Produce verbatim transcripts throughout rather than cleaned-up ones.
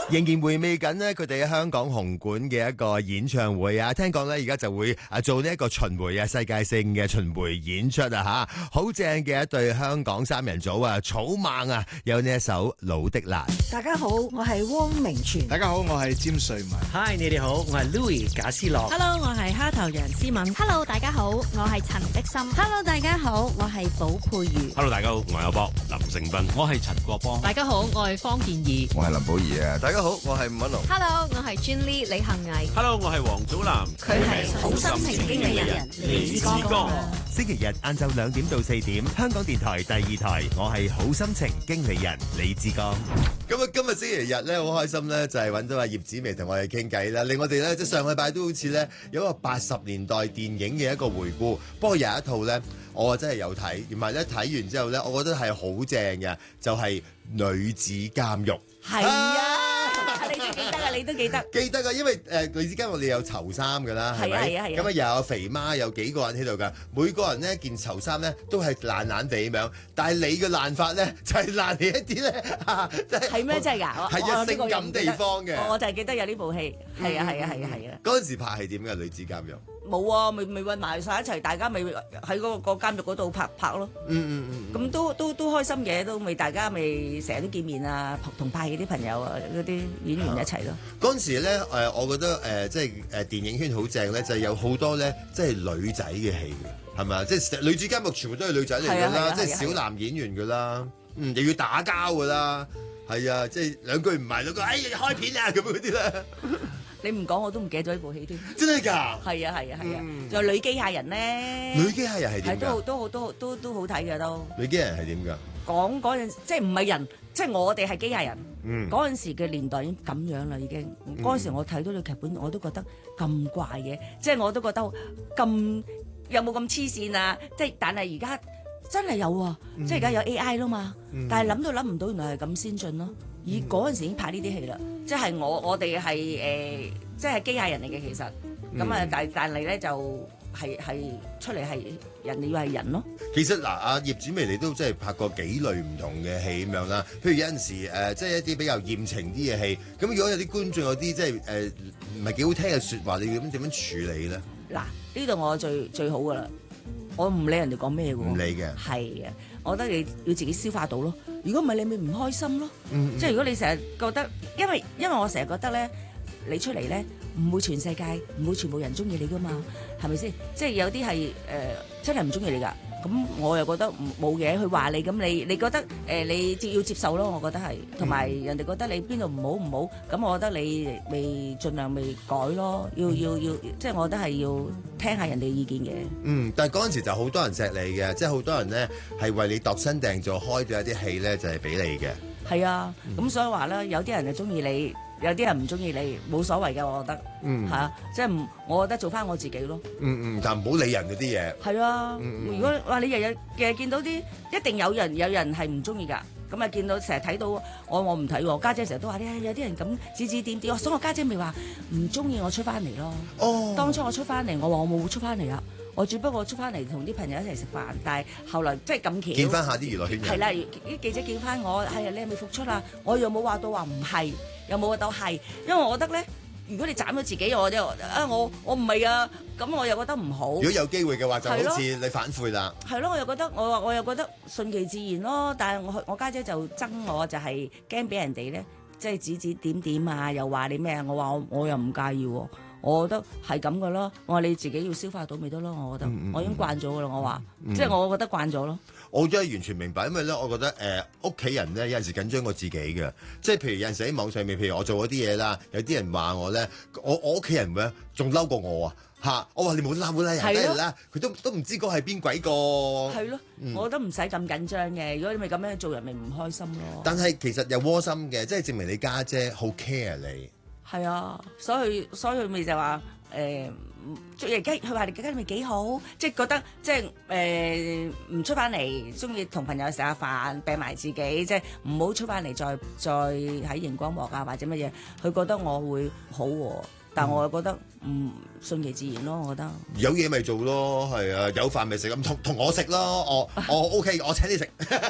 仍然回味緊呢，佢哋喺香港紅館嘅一個演唱會啊！聽講咧，而家就會啊做呢一個巡迴啊，世界性嘅巡迴演出啊吓，好正嘅一對香港三人組啊，草蜢啊，有呢一首《老的辣》。 大家好，我係汪明荃。 大家好，我係詹瑞文。 Hi， 你哋好，我係 Louis 賈思樂。 Hello， 我係蝦頭楊思敏。 Hello， 大家好，我係陳璧沁。 Hello， 大家好，我係寶佩瑜。 Hello， 大家好，我係阿博林盛斌。 我係陳國邦。 大家好，我係方健儀。 我係林寶儀啊！大家好，我係伍允龍。 Hello， 我係 Jenny 李幸毅。 Hello， 我係黃祖藍。 佢係好心情經理人李志剛。 星期日晏晝兩點到四點，香港電台第二台，我係好心情經理人李志剛。咁啊，今日星期日咧，好開心咧，就係揾到阿葉子楣同我哋傾偈啦。令我哋咧，即係上個禮拜都好似咧，有一個八十年代電影嘅一個回顧。不過有一套咧，我真係有睇，同埋咧睇完之後咧，我覺得係好正嘅，就係、是《女子監獄》。 係啊，你都記得啊，你都記得。記得啊，因為誒、呃、女子監獄你有囚衫㗎啦，係咪？ 係啊係啊。 咁啊又有肥媽，有幾個人喺度㗎，每個人呢件囚衫咧都係爛爛地咁樣，但係你嘅爛法咧就係、是、爛嚟一啲咧嚇，即係係咩真係㗎？係啊，性感地方嘅。 我就係記得有呢部戲，係啊係啊係啊係啊。 嗰陣時拍係點㗎？女子監獄？ 冇啊，咪咪揾埋晒一齊，大家咪喺嗰個監獄嗰度拍拍咯。 嗯嗯嗯。咁都都都開心嘅，都咪大家咪成日都見面啊，同拍戲啲朋友啊，嗰啲演員一齊咯。 嗰陣時咧，誒，我覺得誒、呃，即係誒電影圈好正咧，就係、是、有好多咧，即係女仔嘅戲嘅，係咪啊？即係女子監獄全部都係女仔嚟㗎啦，即係小男演員㗎啦，嗯，又要打交㗎啦，係啊，即係兩句唔埋兩句，哎呀開片啊咁嗰啲啦。 你唔講我都唔記得咗呢部戲添。 真係㗎？ 係啊係啊係啊，仲有女機械人咧。 女機械人係點㗎？ 都都都都都好睇㗎都。 女機械人係點㗎？ 講嗰陣即係唔係人，即係我哋係機械人。 嗯。 嗰陣時嘅年代已經咁樣啦，已經。嗰陣時我睇到個劇本，我都覺得咁怪嘅，即係我都覺得咁有冇咁黐線啊？即係但係而家真係有啊，嗯、即係而家有 A I 啦嘛。嗯、但係諗都諗唔到，原來係咁先進咯。而嗰陣時已經拍呢啲戲啦，即係我我哋係誒，即係機械人嚟嘅其實，咁啊、嗯、但但係咧就係、係、係出嚟係人哋要係人咯。 其實嗱，阿葉子楣你都即係拍過幾類唔同嘅戲咁樣啦，譬如有陣時誒、呃，即係一啲比較豔情啲嘅戲，咁如果有啲觀眾有啲即係誒唔係幾好聽嘅説話，你要點點樣處理咧？ 嗱，呢度我最最好噶啦。我唔理人哋講咩嘅喎， 唔理嘅， 係啊，我覺得你要自己消化到咯。如果唔係，你咪唔開心咯。 嗯嗯、 即係如果你成日覺得，因為因為我成日覺得咧，你出嚟咧唔會全世界唔會全部人中意你噶嘛，係咪先？即係有啲係誒真係唔中意你㗎。咁我又覺得冇嘢，佢話你咁你你覺得誒、呃、你要接受咯，我覺得係，同埋人哋覺得你邊度唔好唔好，咁我覺得你未盡量未改咯，要要要，即係我覺得係要聽下人哋意見嘅。 嗯，但係嗰陣時就好多人錫你嘅，即係好多人咧係為你度身訂做開咗一啲戲咧，就係、是、俾你嘅。 係啊，咁、嗯、所以話咧，有啲人就中意你。有啲人唔中意你，冇所謂嘅，我覺得， 嗯， 係啊，即係唔，我覺得做翻我自己咯。 嗯嗯，但唔好理人嗰啲嘢。係啊，嗯嗯、如果話你日日嘅見到啲，一定有人有人係唔中意㗎。咁啊，見到成日睇到我，我唔睇喎。家姐成日都話咧，有啲人咁指指點點，所以我家姐咪話唔中意我出翻嚟咯。 哦， 當初我出翻嚟，我話我冇出翻嚟啊。我只不過出翻嚟同啲朋友一齊食飯，但係後來即係咁巧見翻下啲娛樂圈人。 係啦，啲記者見翻我，係啊，你係咪復出啊？我又冇話到話唔係，又冇話到係，因為我覺得咧，如果你斬咗自己，我就啊我我唔係啊，咁我又覺得唔好。如果有機會嘅話，就好似你反悔啦。 係咯，我又覺得我我又覺得順其自然咯。但係我我家姐就憎我，就係驚俾人哋咧，即係指指點點啊，又話你咩？我話我我又唔介意喎。我覺得係咁噶咯，我話你自己要消化到咪得咯，我覺得，嗯嗯、我已經慣咗噶啦，我話，嗯、即係我覺得慣咗咯。 我真係完全明白，因為咧，我覺得誒屋企人咧有陣時緊張過自己嘅，即係譬如有陣時喺網上面，譬如我做嗰啲嘢啦，有啲人話我咧，我我屋企人咧仲嬲過我啊嚇！我話你冇嬲啦，人哋啦，佢都都唔知嗰係邊鬼個。 係咯，嗯、我覺得唔使咁緊張嘅，如果你咪咁樣做人，咪唔開心咯。 但係其實又窩心嘅，即係證明你家姐好 care 你。 係啊，所以所以咪就話誒，做而家佢話你家姐咪幾好，即係覺得即係誒唔出翻嚟，中意同朋友食下飯，病埋自己，即係唔好出翻嚟，再再喺熒光幕啊或者乜嘢，佢覺得我會好喎。但我又覺得唔順其自然咯，我覺得有嘢咪做咯，係啊，有飯咪食咁同同我食咯，我我 OK，我請你食。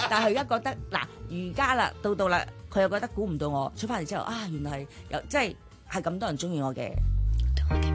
但係佢而家覺得嗱，而家啦，到到啦，佢又覺得估唔到我出翻嚟之後啊，原來係有即係係咁多人中意我嘅。